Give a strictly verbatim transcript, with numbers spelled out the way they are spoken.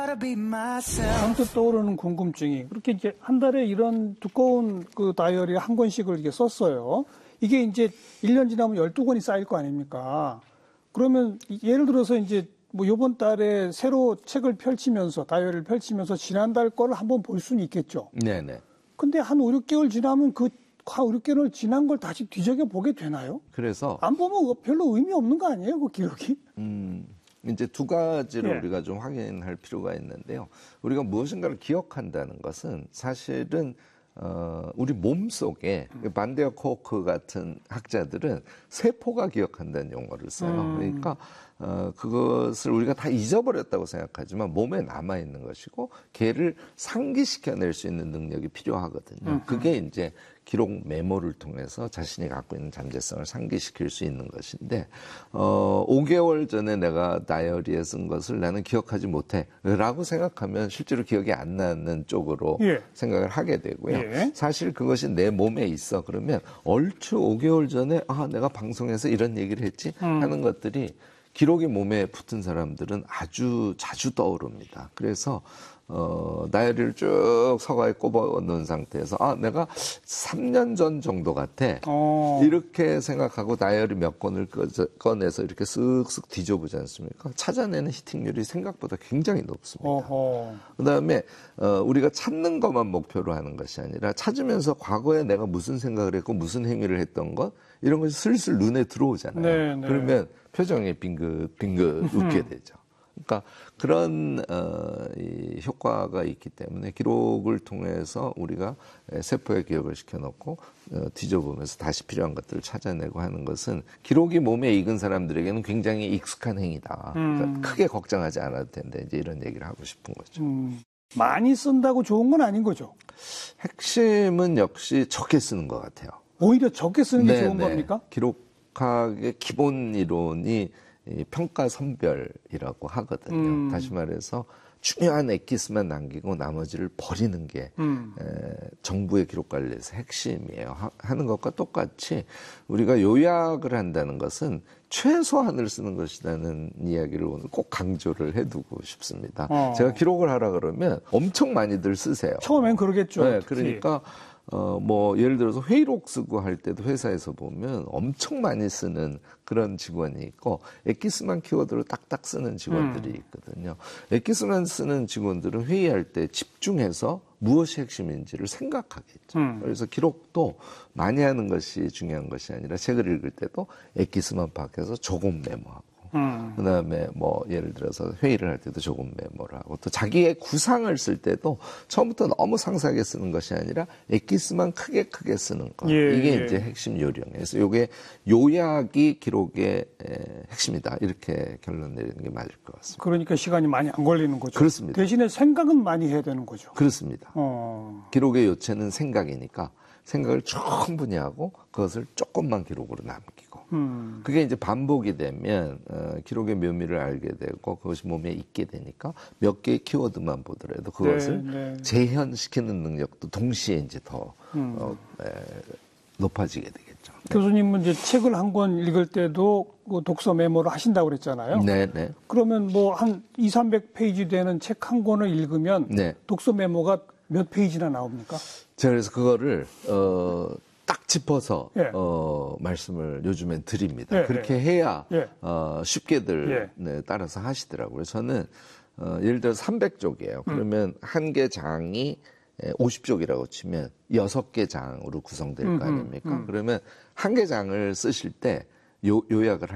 선뜻 떠오르는 궁금증이 그렇게 이제 한 달에 이런 두꺼운 그 다이어리 한 권씩을 이렇게 썼어요. 이게 이제 일 년 지나면 열두 권이 쌓일 거 아닙니까? 그러면 예를 들어서 이제 뭐 요번 달에 새로 책을 펼치면서 다이어리를 펼치면서 지난달 거를 한번 볼 수는 있겠죠. 네네. 근데 한 오, 육 개월 지나면 그 오, 육 개월 지난 걸 다시 뒤적여 보게 되나요? 그래서 안 보면 별로 의미 없는 거 아니에요, 그 기록이? 음. 이제 두 가지로 예. 우리가 좀 확인할 필요가 있는데요. 우리가 무엇인가를 기억한다는 것은 사실은 어, 우리 몸 속에 반데어 코크 같은 학자들은 세포가 기억한다는 용어를 써요. 음. 그러니까 어, 그것을 우리가 다 잊어버렸다고 생각하지만 몸에 남아 있는 것이고 걔를 상기시켜낼 수 있는 능력이 필요하거든요. 음. 그게 이제 기록 메모를 통해서 자신이 갖고 있는 잠재성을 상기시킬 수 있는 것인데 어, 오 개월 전에 내가 다이어리에 쓴 것을 나는 기억하지 못해 라고 생각하면 실제로 기억이 안 나는 쪽으로 예. 생각을 하게 되고요. 예. 사실 그것이 내 몸에 있어 그러면 얼추 오 개월 전에 아 내가 방송에서 이런 얘기를 했지 음. 하는 것들이 기록이 몸에 붙은 사람들은 아주 자주 떠오릅니다. 그래서 어, 다이어리를 쭉 서가에 꼽아놓은 상태에서 아 내가 삼 년 전 정도 같아 어. 이렇게 생각하고 다이어리 몇 권을 꺼내서 이렇게 쓱쓱 뒤져보지 않습니까? 찾아내는 히팅률이 생각보다 굉장히 높습니다. 어허. 그다음에 어, 우리가 찾는 것만 목표로 하는 것이 아니라 찾으면서 과거에 내가 무슨 생각을 했고 무슨 행위를 했던 것 이런 것이 슬슬 눈에 들어오잖아요. 네, 네. 그러면 표정이 빙긋빙긋 웃게 되죠. 그러니까 그런 어, 이 효과가 있기 때문에 기록을 통해서 우리가 세포에 기억을 시켜놓고 어, 뒤져보면서 다시 필요한 것들을 찾아내고 하는 것은 기록이 몸에 익은 사람들에게는 굉장히 익숙한 행위다. 음. 그러니까 크게 걱정하지 않아도 된다. 이제 이런 얘기를 하고 싶은 거죠. 음. 많이 쓴다고 좋은 건 아닌 거죠. 핵심은 역시 적게 쓰는 것 같아요. 오히려 적게 쓰는 게 네, 좋은 네. 겁니까? 기록학의 기본 이론이 이 평가 선별이라고 하거든요. 음. 다시 말해서 중요한 엑기스만 남기고 나머지를 버리는 게 음. 에, 정부의 기록 관리에서 핵심이에요. 하, 하는 것과 똑같이 우리가 요약을 한다는 것은 최소한을 쓰는 것이라는 이야기를 오늘 꼭 강조를 해두고 싶습니다. 어. 제가 기록을 하라 그러면 엄청 많이들 쓰세요. 처음엔 그러겠죠. 네, 특히. 그러니까 어, 뭐, 예를 들어서 회의록 쓰고 할 때도 회사에서 보면 엄청 많이 쓰는 그런 직원이 있고, 엑기스만 키워드로 딱딱 쓰는 직원들이 있거든요. 엑기스만 쓰는 직원들은 회의할 때 집중해서 무엇이 핵심인지를 생각하겠죠. 음. 그래서 기록도 많이 하는 것이 중요한 것이 아니라 책을 읽을 때도 엑기스만 파악해서 조금 메모하고, 음. 그 다음에 뭐 예를 들어서 회의를 할 때도 조금 메모를 하고 또 자기의 구상을 쓸 때도 처음부터 너무 상세하게 쓰는 것이 아니라 엑기스만 크게 크게 쓰는 것. 예, 이게 예. 이제 핵심 요령이에요. 그래서 이게 요약이 기록의 핵심이다. 이렇게 결론 내리는 게 맞을 것 같습니다. 그러니까 시간이 많이 안 걸리는 거죠. 그렇습니다. 대신에 생각은 많이 해야 되는 거죠. 그렇습니다. 어. 기록의 요체는 생각이니까 생각을 충분히 하고 그것을 조금만 기록으로 남기고 음. 그게 이제 반복이 되면 어, 기록의 묘미를 알게 되고 그것이 몸에 있게 되니까 몇 개의 키워드만 보더라도 그것을 네, 네. 재현시키는 능력도 동시에 이제 더 음. 어, 에, 높아지게 되겠죠. 교수님은 이제 책을 한 권 읽을 때도 그 독서 메모를 하신다고 그랬잖아요. 네, 네. 그러면 뭐 한 이삼백 페이지 되는 책 한 권을 읽으면 네. 독서 메모가 몇 페이지나 나옵니까? 제가 그래서 그거를 어, 딱 짚어서 예. 어, 말씀을 요즘엔 드립니다. 예, 그렇게 예. 해야 예. 어, 쉽게들 예. 네, 따라서 하시더라고요. 저는 어, 예를 들어 삼백 쪽이에요. 그러면 한 개 장이 오십 쪽이라고 치면 여섯 개 장으로 구성될 음, 거 아닙니까? 음, 음. 그러면 한 개 장을 쓰실 때 요, 요약을 할